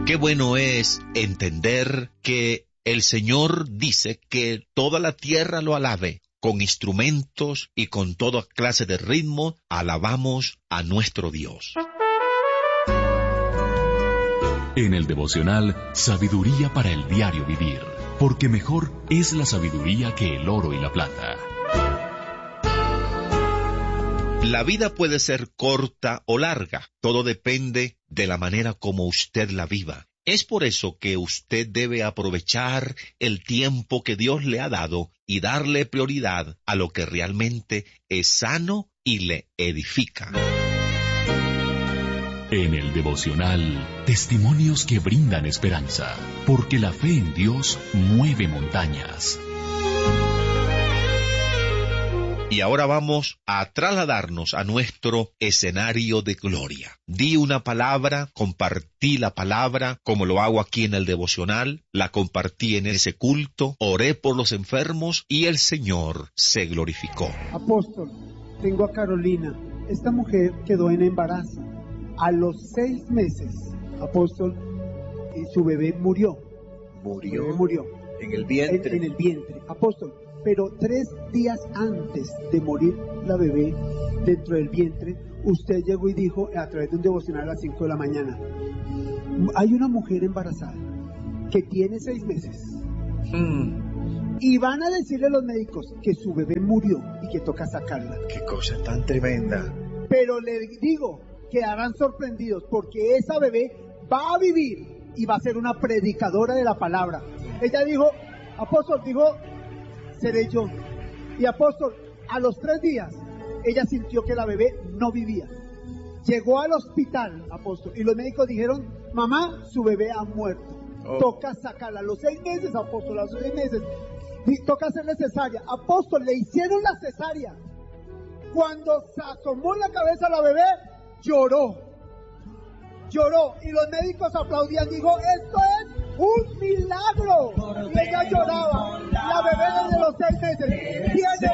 Qué bueno es entender que el Señor dice que toda la tierra lo alabe. Con instrumentos y con toda clase de ritmo alabamos a nuestro Dios. En el devocional, sabiduría para el diario vivir, porque mejor es la sabiduría que el oro y la plata. La vida puede ser corta o larga, todo depende de la manera como usted la viva. Es por eso que usted debe aprovechar el tiempo que Dios le ha dado y darle prioridad a lo que realmente es sano y le edifica. En el devocional, testimonios que brindan esperanza, porque la fe en Dios mueve montañas. Y ahora vamos a trasladarnos a nuestro escenario de gloria. Di una palabra, compartí la palabra, como lo hago aquí en el devocional, la compartí en ese culto, oré por los enfermos y el Señor se glorificó. Apóstol, tengo a Carolina. Esta mujer quedó en embarazo. A los 6 meses, apóstol, su bebé murió. ¿Murió? En el vientre. En el vientre, apóstol. Pero 3 días antes de morir la bebé dentro del vientre, usted llegó y dijo a través de un devocional a las 5 de la mañana, hay una mujer embarazada que tiene 6 meses y van a decirle a los médicos que su bebé murió y que toca sacarla. Qué cosa tan tremenda. Pero le digo, quedarán sorprendidos porque esa bebé va a vivir y va a ser una predicadora de la palabra. Ella dijo, apóstol, seré yo. Y apóstol, a los 3 días, ella sintió que la bebé no vivía. Llegó al hospital, apóstol, y los médicos dijeron, mamá, su bebé ha muerto. Toca sacarla. A los 6 meses, apóstol, a los 6 meses, toca hacerle cesárea. Apóstol, le hicieron la cesárea. Cuando se asomó la cabeza a la bebé, lloró. Y los médicos aplaudían, dijo, esto es un milagro. Y ella lloraba. La bebé desde los 6 meses tiene